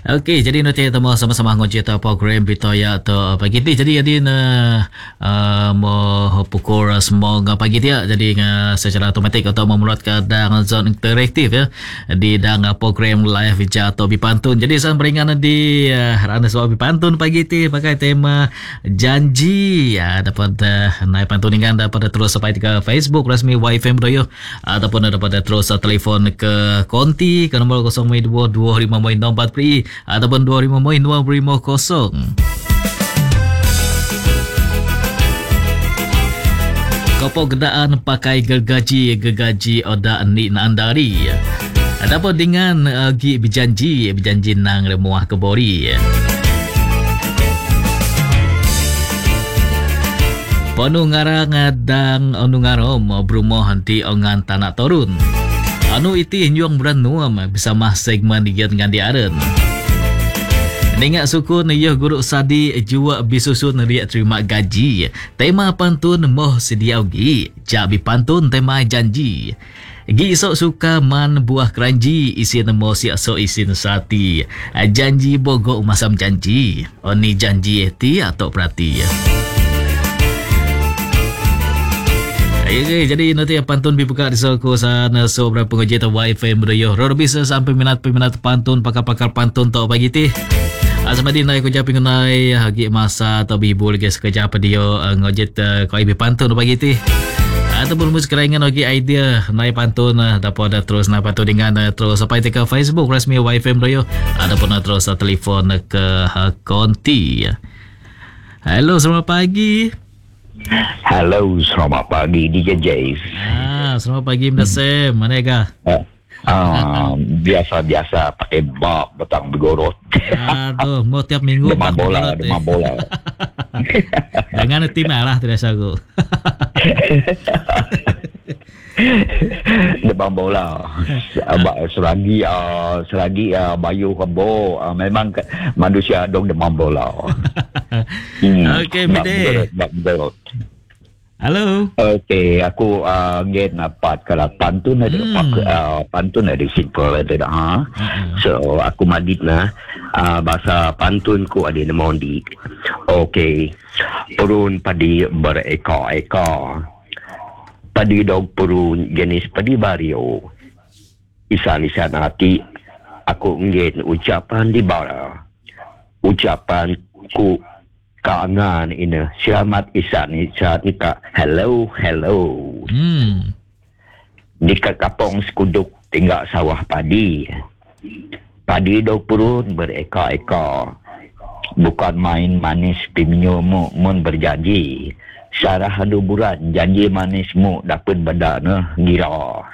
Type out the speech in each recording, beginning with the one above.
Okey, jadi nanti kita sama-sama ngocet program Bitoya atau pagi ni. Jadi mau pukul semua pagi dia. Jadi secara otomatik atau memulatkan dan zon interaktif ya di dang program live atau bipantun. Jadi saya beringan di rana soal bipantun pagi ni pakai tema janji. Dapat naik pantun dengan dapat terus sampai ke Facebook rasmi YFM Radio ataupun dapat terus telefon ke konti ke nombor 022504 ataupun 25.250. Kopok gedaan pakai gergaji oda ni nandari. Ataupun dengan gi berjanji nang remuah kebori. Panu ngarang dang anu ngarom berumah hanti ongan tanak torun. Anu iti nyuang beranuam bersama segmen digiat dengan diaren. Nengak suku niyah guru sadi jua bisusun riak terima gaji. Tema pantun moh sedia ugi. Jabi pantun tema janji. Gi isok suka man buah keranji. Isin moh siak so isin sati. Janji bogo masam janji. Oni janji eti atau perhati. Jadi nanti pantun dibuka di soko sana sobra pengajian YFM Radio. Roro bisa sampai minat-minat pantun pakar-pakar pantun tau pagi ti. Asmadi naik kejap ngai hagi masa atau bibul guys kejap dia ngojet kau ibu pantun pagi ti. Ataupun mus keringan lagi idea naik pantun dapat ada terus naik pantun dengan terus sampai ke Facebook rasmi YFM Radio ataupun terus telefon ke konti. Halo, selamat pagi. Halo, selamat pagi DJ Jace. Selamat pagi Mbak Sam. Mana kah? Biasa-biasa pakai bab petang bergorot. Aduh, mau tiap minggu demam bola. Dengan tim lah tidak sagu. Demam bola. Selagi bayu kebo memang manusia dong demam bola. Okey, Mide. Halo. Okey, aku gen dapat kalau pantun ada simple ada So aku madit bahasa pantun ku ada mondi. Okey. Purun padi berekor-ekor. Padi dog purun jenis padi bario. Isan-isan hati aku gen ucapan di bara. Ucapan ku kangen ini selamat isan nika hello di kapong sekuduk tinggal sawah padi dok purun bereka-eka bukan main manis piminyomu mun berjanji sarah haduburan janji manismu dapat badana gira.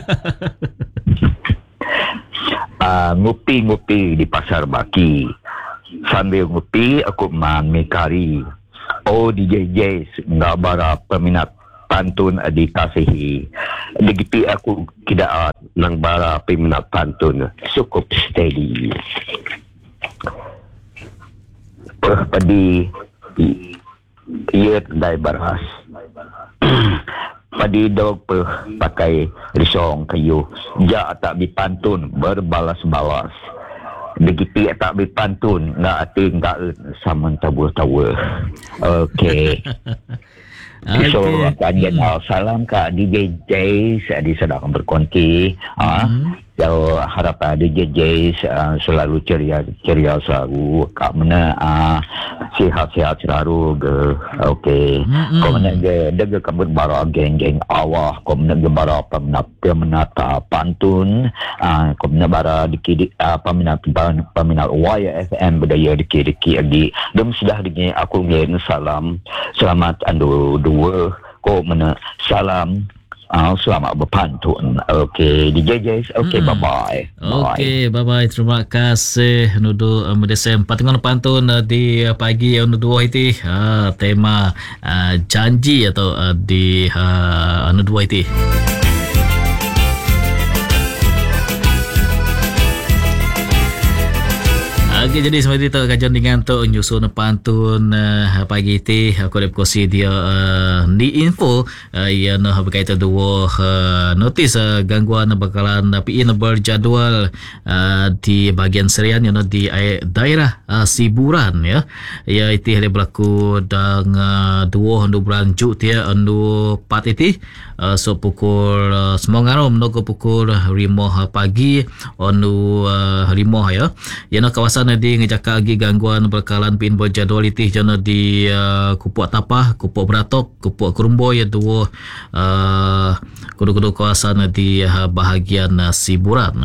Ngupi-ngupi di pasar baki sambil ngopi aku memikari DJ Jace nggak bara peminat pantun dikasihi begitu aku tidak nang bara peminat pantun cukup steady padi iya dai baras padi dog pakai risong kayu ja tak dipantun berbalas-balas begitu tak berpantun nggak hati nggak sama tabu-tabu. Okey. So aku anjir salam Kak DJ Jace di sedang berkonti. So harap DJ Jace selalu ceria selalu Kak mana sihat-sihat selalu ge. Okey. Kau mana ge kabut bara geng-geng awah kau mana ge bara peminat pantun kau mana bara dikit peminat YFM budaya dikit lagi dan sudah dengan aku ngen salam selamat andu dua kau mana salam selamat berpantun. Okey DJ Jace. Okey bye-bye. Okey bye-bye. Terima kasih nudu Medesem patungan pantun di pagi nudu itu tema janji atau di nudu itu. Okey, jadi seperti tu kajian dengan tu nyusun pantun pagi ti aku ada kosi dia di info yang berkaitan dua notis gangguan bakalan PIN berjadual di bahagian serian yang di daerah Siburan ya. Ya itu ada berlaku dan dua bulan Jun dia andu 4 itu so pukul semongarom no pukul 5 pagi andu 5 ya. Yang kawasan di ngejaka lagi gangguan bakalan PIN berjadual itu jana di Kupuk Tapah, Kupuk Beratok, Kupuk Kerumboy dua kudu-kudu kawasan di bahagian Siburan.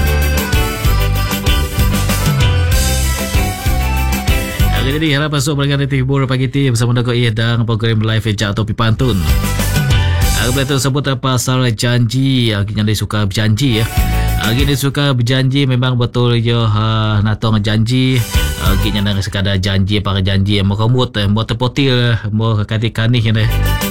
Jadi harap masuk berangkat di hibur pagi ti bersama dengan dan program live jak topi pantun. Aku betul sebut pasal janji, yang dia suka berjanji ya. Dia suka berjanji memang betul je natong janji. Gini nak sekadar janji para janji mau kemut mau terpotil mau kati-kanih ni.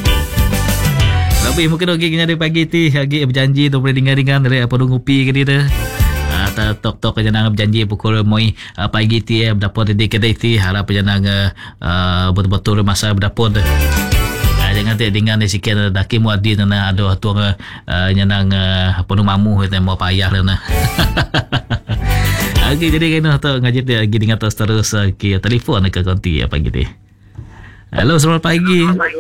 Tapi mungkin gini ada pagi ti lagi berjanji tu boleh ringan-ringan dari apa ngopi ke dia. Tok-tok jangan berjanji pukul moi pagi ti berdapat di kedai ti harap jangan betul-betul masa berdapat. Jangan tak dengan sikit daki muadi na ada tuang nyanang penuh mamu itu mau payah na. Okey, jadi kena tu ngaji dia lagi dengan terus ke telefon ke konti apa gitu. Halo, selamat pagi.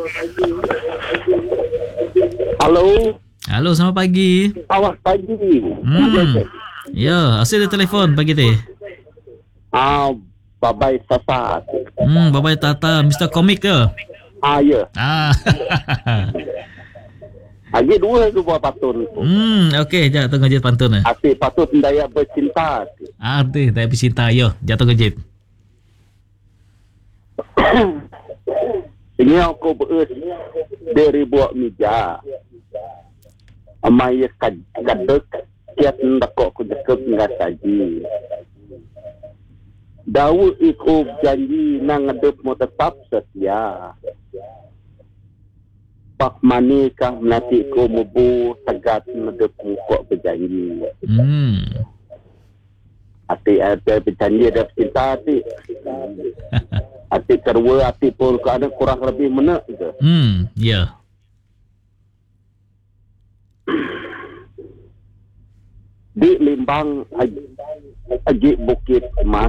Halo, selamat pagi. Awak pagi. Ya, asal dia telefon pagi tu. Babai Sasa. Babai Tata, Mr. Komik ke? Ya. Lagi dua tu buat patun. Okey, jap tengok je pantun. Asyik patut daya bercinta. Arti daya bercinta. Yo, jatuh kejip. Ini aku beus dari buat meja. Amai kadek kiat ndakok ku dekep ngat saji. Dawu ikut janji nang ngadep mau tetap setia. Pak mani kah nanti ko mubu tegat ngadep mukok berjanji. Ati ada berjanji ada cinta ati. Ati kerwa ati pun ko ada kurang lebih mana gitu. Ya. Di Limbang Aji Bukit Emas,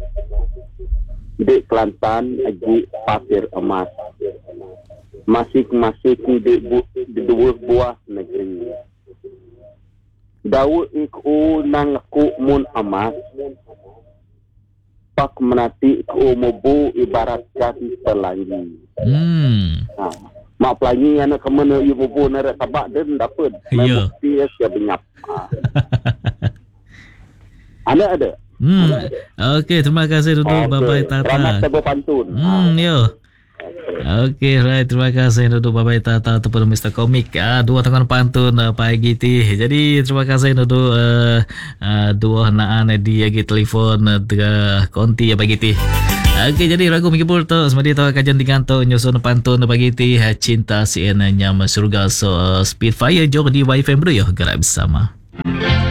di Kelantan Aji Pasir Emas, masing-masing di dua buah negeri. Dawu iku nang ku mun emas, pak menati ku mubu ibaratkan pelangi. Mak pelangi anak kemana ibu bu nara tabak dan dapat. Bukti ya benyap. Ada. Okey, terima kasih duduk Babai Tata. Ramai tebo pantun. Yo. Okey, right. Terima kasih duduk Babai Tata ataupun Mr. Komik. Dua tangan pantun pagi ti. Jadi terima kasih duduk dua naan di lagi telefon konti pagi ti. Okey, jadi ragu mikir tu semadi tu kajian dengan tu nyusun pantun pagi ti cinta CN nya surga so Spitfire jog di WiFi bro yo gerak bersama.